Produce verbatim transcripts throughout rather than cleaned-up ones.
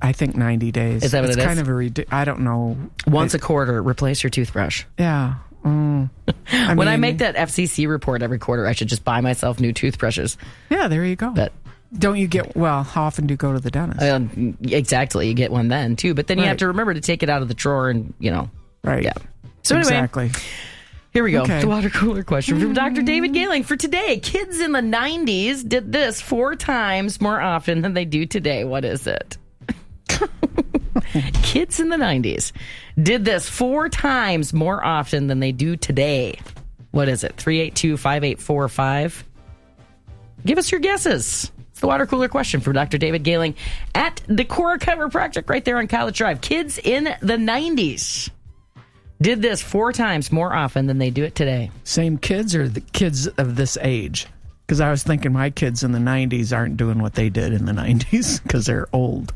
I think ninety days. Is that what it's it is? kind of a ridic- I don't know. Once it, a quarter, replace your toothbrush. Yeah. Mm. I when mean, I make that F C C report every quarter, I should just buy myself new toothbrushes. Yeah, there you go. But don't you get, well, how often do you go to the dentist? Um, exactly. You get one then, too. But then you Right. have to remember to take it out of the drawer and, you know. Right. Yeah. So anyway, exactly. here we go. Okay. The water cooler question from Doctor David Gailing for today. Kids in the nineties did this four times more often than they do today. What is it? Kids in the nineties did this four times more often than they do today. What is it? three eight two, five eight four five. Give us your guesses. It's the water cooler question from Doctor David Gailing at Decora Chiropractic right there on College Drive. Kids in the nineties did this four times more often than they do it today. Same kids or the kids of this age? Because I was thinking my kids in the nineties aren't doing what they did in the nineties because they're old.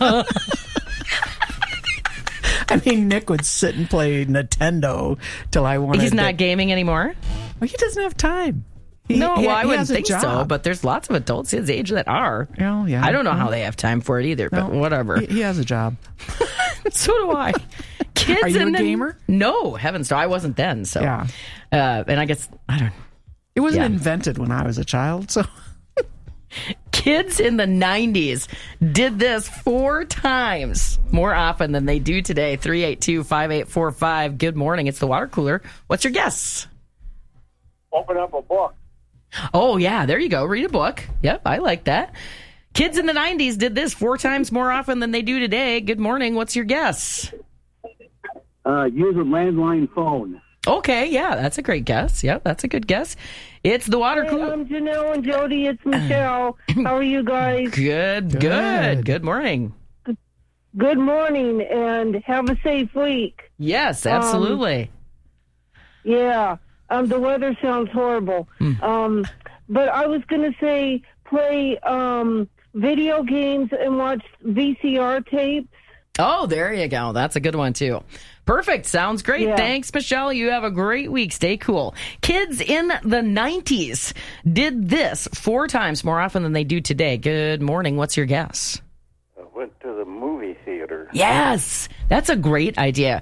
I mean, Nick would sit and play Nintendo till I wanted He's not to, gaming anymore? Well, he doesn't have time. He, No, he, well, I he wouldn't has a think so, job. but there's lots of adults his age that are. Well, yeah. I don't know Well, how they have time for it either, but no, whatever. He, he has a job. So do I. Kids Are you in a the, gamer? No, heavens no. I wasn't then, so. Yeah. Uh, and I guess, I don't know. It wasn't Yeah. invented when I was a child, so... Kids in the nineties did this four times more often than they do today. three eight two, five eight four five. Good morning. It's the water cooler. What's your guess? Open up a book. Oh, yeah. There you go. Read a book. Yep. I like that. Kids in the nineties did this four times more often than they do today. Good morning. What's your guess? Uh, use a landline phone. Okay. Yeah. That's a great guess. Yep. That's a good guess. It's the water Hey, cooler. I'm Janelle and Jody. It's Michelle. How are you guys? Good, good. Good. Good morning. Good morning and have a safe week. Yes, absolutely. Yeah, um, the weather sounds horrible. Um, but I was going to say play um, video games and watch V C R tapes. Oh, there you go. That's a good one, too. Perfect. Sounds great. Yeah. Thanks, Michelle. You have a great week. Stay cool. Kids in the nineties did this four times more often than they do today. Good morning. What's your guess? I went to the movie theater. Yes, that's a great idea.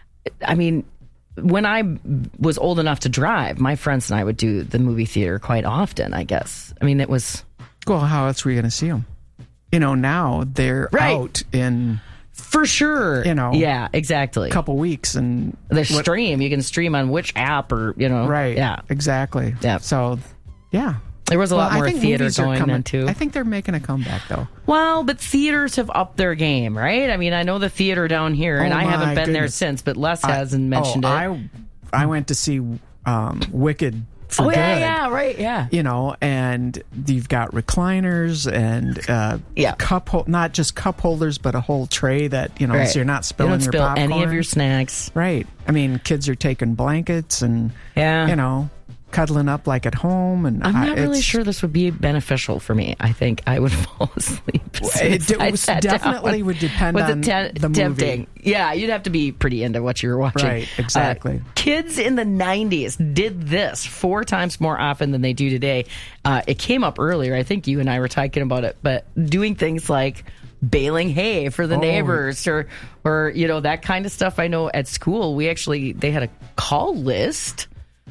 I mean, when I was old enough to drive, my friends and I would do the movie theater quite often, I guess. I mean, it was... Well, how else were you going to see them? You know, now they're Right. out in For sure. You know. Yeah, exactly. a couple weeks and... The what- stream, you can stream on which app or, you know. Right. Yeah. Exactly. Yeah. So, yeah. There was a lot Well, I more think theater movies are going coming, then, too. I think they're making a comeback, though. Well, but theaters have upped their game, right? I mean, I know the theater down here, and Oh, I haven't my been there goodness. since, but Les I- hasn't mentioned oh, it. I, I went to see um, Wicked for oh, Good. yeah, yeah, right, yeah. You know, and you've got recliners and uh, Yeah. cup hol- not just cup holders, but a whole tray that, you know, Right. so you're not You spilling don't your spill popcorn. any of your snacks. Right. I mean, kids are taking blankets and, Yeah. you know, cuddling up like at home. And I'm I- not really it's- sure this would be beneficial for me. I think I would fall asleep. as soon It as I was sat definitely down. would depend Was on it te- the movie. tempting? Yeah, you'd have to be pretty into what you were watching. Right, exactly. Uh, kids in the nineties did this four times more often than they do today. Uh, it came up earlier. I think you and I were talking about it, but doing things like baling hay for the Oh. neighbors or, or, you know, that kind of stuff. I know at school, we actually, they had a call list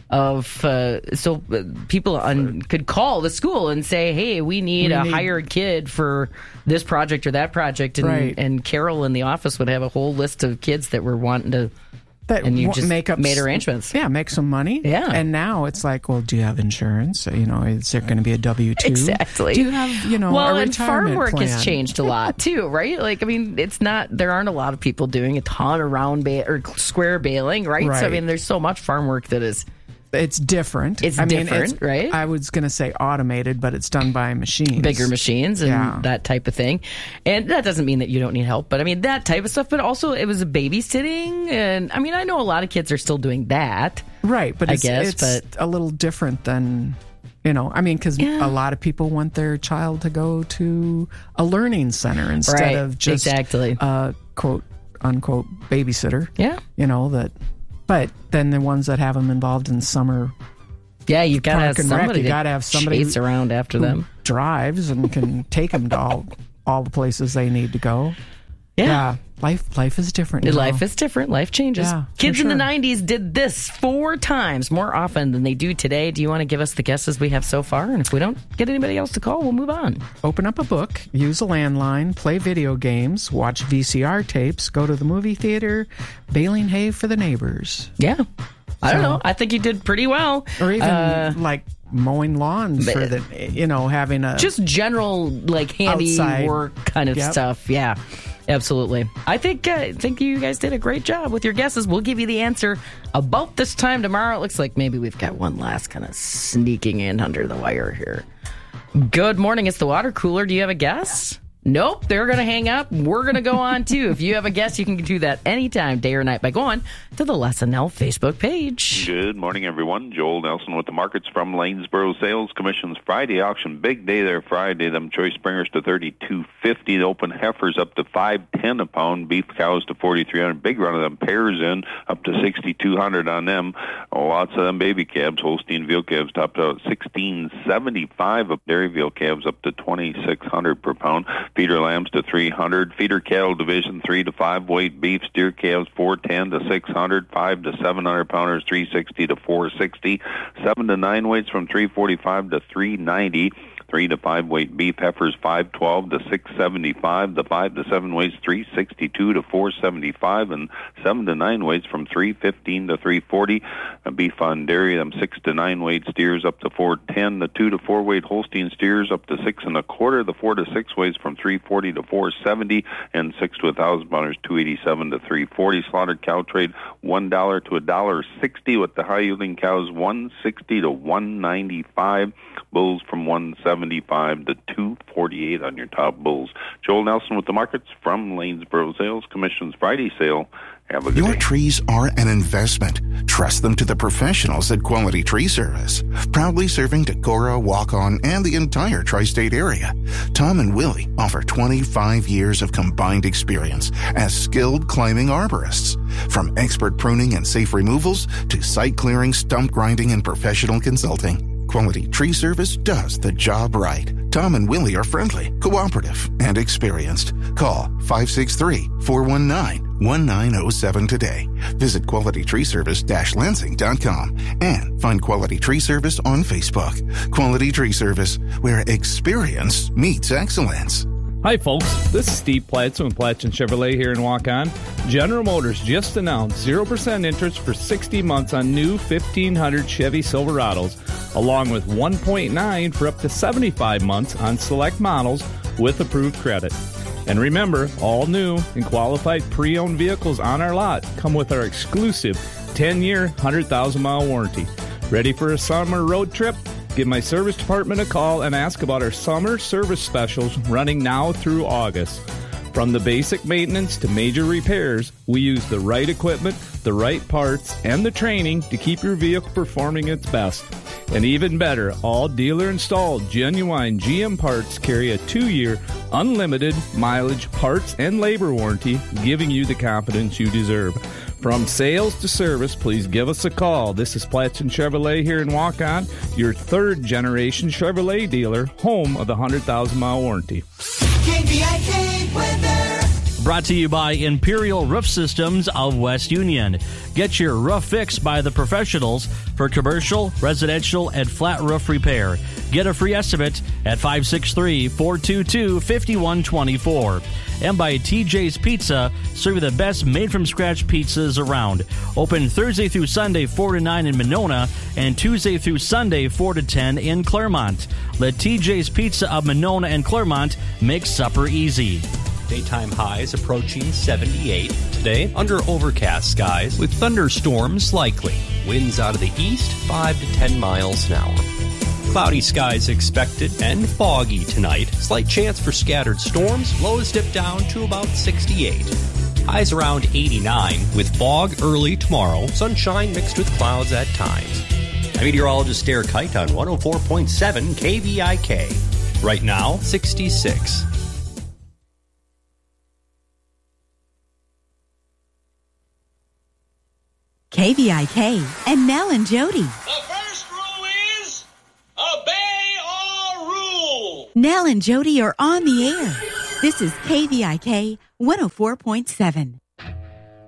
of uh, so uh, people on, could call the school and say, hey, we need We a need- hired kid for this project or that project, and Right. and Carol in the office would have a whole list of kids that were wanting to, That and you wa- just make up made s- arrangements. Yeah, make some money. Yeah. And now it's like, well, do you have insurance? You know, is there going to be a W two? Exactly. Do you have, you know, well, a and farm retirement work plan? has changed a lot too, right? Like, I mean, it's not there aren't a lot of people doing a ton of round ba- or square baling, right? So I Right. mean, there's so much farm work that is. It's different. It's I mean, different, it's, right? I was going to say automated, but it's done by machines. Bigger machines and Yeah. that type of thing. And that doesn't mean that you don't need help, but I mean, that type of stuff. But also, it was a babysitting. And I mean, I know a lot of kids are still doing that. Right, but I it's, guess, it's but- a little different than, you know, I mean, because Yeah. a lot of people want their child to go to a learning center instead Right, of just exactly. a quote unquote babysitter. Yeah. You know, that, but then the ones that have them involved in summer Yeah, you've got to have Park and Rec, somebody you to gotta have somebody chase around after who them. drives and can take them to all, all the places they need to go. Yeah. Yeah. Life life is different now. Life is different. Life changes. Yeah, Kids for in the sure. nineties did this four times more often than they do today. Do you want to give us the guesses we have so far? And if we don't get anybody else to call, we'll move on. Open up a book, use a landline, play video games, watch V C R tapes, go to the movie theater, baling hay for the neighbors. Yeah. I don't So- know. I think you did pretty well. Or even Uh, like mowing lawns for the, you know, having a... just general like handy Outside. work kind of Yep. stuff. Yeah, absolutely. I think uh, I think you guys did a great job with your guesses. We'll give you the answer about this time tomorrow. It looks like maybe we've got one last kind of sneaking in under the wire here. Good morning. It's the water cooler. Do you have a guess? Nope, they're going to hang up. We're going to go on too. If you have a guess, you can do that anytime, day or night, by going to the Les and L Facebook page. Good morning, everyone. Joel Nelson with the markets from Lanesboro Sales Commission's Friday auction. Big day there Friday. Them choice springers to thirty-two fifty. The open heifers up to five ten a pound. Beef cows to forty-three hundred. Big run of them pairs in up to sixty-two hundred on them. Lots of them baby calves. Holstein veal calves topped out at sixteen seventy-five. Up dairy veal calves up to twenty-six hundred per pound. Feeder lambs to three hundred. Feeder cattle division three to five weight beef. Steer calves four ten to six hundred. five to seven hundred pounders three sixty to four sixty. seven to nine weights from three forty-five to three ninety. Three to five weight beef heifers five twelve to six seventy-five. The five to seven weights three sixty-two to four seventy-five, and seven to nine weights from three fifteen to three forty. A beef on dairy, them six to nine weight steers up to four ten. The two to four weight Holstein steers up to six and a quarter. The four to six weights from three forty to four seventy, and six to a thousand pounders two eighty-seven to three forty. Slaughtered cow trade one dollar to a dollar sixty, with the high yielding cows one sixty to one ninety-five. Bulls from one seventy-five to two forty-eight on your top bulls. Joel Nelson with the markets from Lanesboro Sales Commission's Friday sale. Have a good Your day. trees are an investment. Trust them to the professionals at Quality Tree Service. Proudly serving Decorah, Waukon, and the entire tri-state area, Tom and Willie offer twenty-five years of combined experience as skilled climbing arborists. From expert pruning and safe removals to site clearing, stump grinding, and professional consulting, Quality Tree Service does the job right. Tom and Willie are friendly, cooperative, and experienced. Call five six three, four one nine, one nine zero seven today. Visit quality tree service dash lansing dot com and find Quality Tree Service on Facebook. Quality Tree Service, where experience meets excellence. Hi, folks. This is Steve Platson with Platson Chevrolet here in Waukon. General Motors just announced zero percent interest for sixty months on new fifteen hundred Chevy Silverados, along with one point nine for up to seventy-five months on select models with approved credit. And remember, all new and qualified pre-owned vehicles on our lot come with our exclusive ten-year, one hundred thousand mile warranty. Ready for a summer road trip? Give my service department a call and ask about our summer service specials running now through August. From the basic maintenance to major repairs, we use the right equipment, the right parts, and the training to keep your vehicle performing its best. And even better, all dealer-installed genuine G M parts carry a two-year, unlimited mileage, parts, and labor warranty, giving you the confidence you deserve. From sales to service, please give us a call. This is Platson Chevrolet here in Waukon, your third-generation Chevrolet dealer, home of the one hundred thousand mile warranty. K V I K weather. Brought to you by Imperial Roof Systems of West Union. Get your roof fixed by the professionals for commercial, residential, and flat roof repair. Get a free estimate at five six three, four two two, five one two four. And by T J's Pizza, serving the best made-from-scratch pizzas around. Open Thursday through Sunday, four to nine in Monona, and Tuesday through Sunday, four to ten in Claremont. Let T J's Pizza of Monona and Claremont make supper easy. Daytime highs approaching seventy-eight. Today, under overcast skies with thunderstorms likely. Winds out of the east, five to ten miles an hour. Cloudy skies expected and foggy tonight. Slight chance for scattered storms. Lows dip down to about sixty-eight. Highs around eighty-nine with fog early tomorrow. Sunshine mixed with clouds at times. I'm meteorologist Derek Kite on one oh four point seven K V I K. Right now, sixty-six. K V I K and Nell and Jody. The first rule is obey all rules. Nell and Jody are on the air. This is K V I K one oh four point seven.